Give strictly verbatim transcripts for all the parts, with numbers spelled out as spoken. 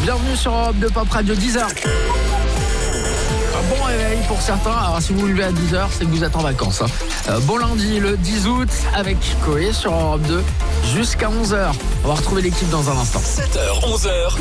Bienvenue sur Europe deux Pop Radio, dix heures. Bon réveil pour certains. Alors si vous vous levez à dix heures, c'est que vous êtes en vacances. Hein. Euh, bon lundi, le dix août, avec Koé sur Europe deux, jusqu'à onze heures. On va retrouver l'équipe dans un instant. sept heures, onze heures.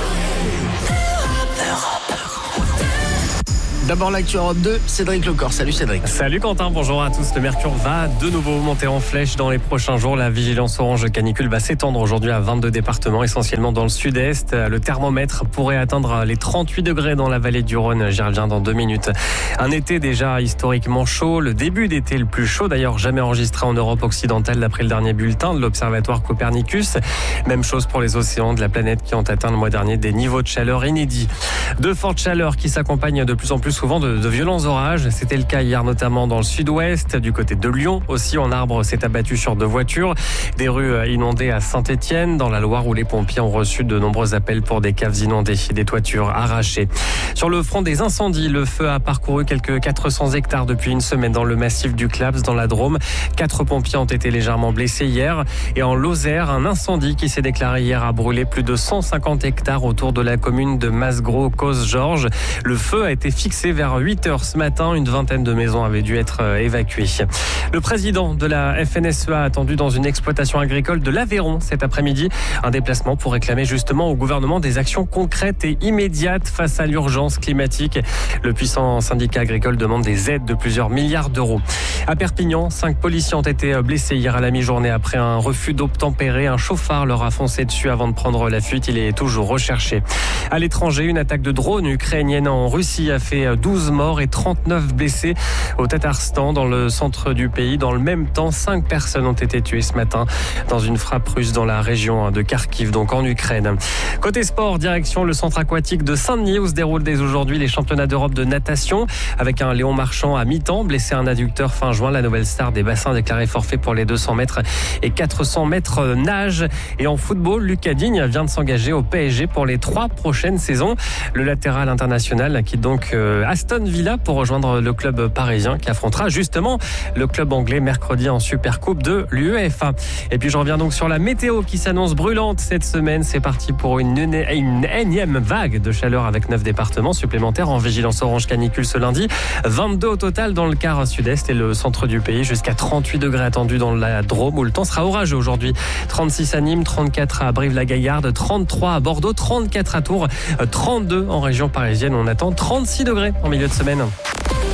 D'abord l'actu Europe deux, Cédric Lecor. Salut Cédric. Salut Quentin, bonjour à tous. Le mercure va de nouveau monter en flèche dans les prochains jours. La vigilance orange canicule va s'étendre aujourd'hui à vingt-deux départements, essentiellement dans le sud-est. Le thermomètre pourrait atteindre les trente-huit degrés dans la vallée du Rhône. J'y reviens dans deux minutes. Un été déjà historiquement chaud. Le début d'été le plus chaud, d'ailleurs jamais enregistré en Europe occidentale d'après le dernier bulletin de l'Observatoire Copernicus. Même chose pour les océans de la planète qui ont atteint le mois dernier des niveaux de chaleur inédits. De fortes chaleurs qui s'accompagnent de plus en plus souvent de, de violents orages. C'était le cas hier notamment dans le sud-ouest, du côté de Lyon. Aussi, un arbre s'est abattu sur deux voitures. Des rues inondées à Saint-Étienne, dans la Loire, où les pompiers ont reçu de nombreux appels pour des caves inondées, des toitures arrachées. Sur le front des incendies, le feu a parcouru quelques quatre cents hectares depuis une semaine dans le massif du Claps, dans la Drôme. Quatre pompiers ont été légèrement blessés hier. Et en Lozère, un incendie qui s'est déclaré hier a brûlé plus de cent cinquante hectares autour de la commune de Masgros-Causse-Georges. Le feu a été fixé vers huit heures ce matin. Une vingtaine de maisons avaient dû être évacuées. Le président de la F N S E A attendu dans une exploitation agricole de l'Aveyron cet après-midi. Un déplacement pour réclamer justement au gouvernement des actions concrètes et immédiates face à l'urgence climatique. Le puissant syndicat agricole demande des aides de plusieurs milliards d'euros. À Perpignan, cinq policiers ont été blessés hier à la mi-journée après un refus d'obtempérer. Un chauffard leur a foncé dessus avant de prendre la fuite. Il est toujours recherché. À l'étranger, une attaque de drone ukrainienne en Russie a fait douze morts et trente-neuf blessés au Tatarstan, dans le centre du pays. Dans le même temps, cinq personnes ont été tuées ce matin dans une frappe russe dans la région de Kharkiv, donc en Ukraine. Côté sport, direction le centre aquatique de Saint-Denis où se déroulent dès aujourd'hui les championnats d'Europe de natation. Avec un Léon Marchand à mi-temps, blessé à un adducteur fin juin, la nouvelle star des bassins déclaré forfait pour les deux cents mètres et quatre cents mètres nage. Et en football, Lucas Digne vient de s'engager au P S G pour les trois prochaines saisons. Le latéral international quitte donc euh, Aston Villa pour rejoindre le club parisien qui affrontera justement le club anglais mercredi en Supercoupe de l'UEFA. Et puis je reviens donc sur la météo qui s'annonce brûlante cette semaine. C'est parti pour une, une énième vague de chaleur avec neuf départements supplémentaires en vigilance orange canicule ce lundi. vingt-deux au total dans le quart sud-est et le centre du pays, jusqu'à trente-huit degrés attendus dans la Drôme où le temps sera orageux aujourd'hui. trente-six à Nîmes, trente-quatre à Brive-la-Gaillarde, trente-trois à Bordeaux, trente-quatre à Tours, trente-deux en région parisienne. On attend trente-six degrés en milieu de semaine.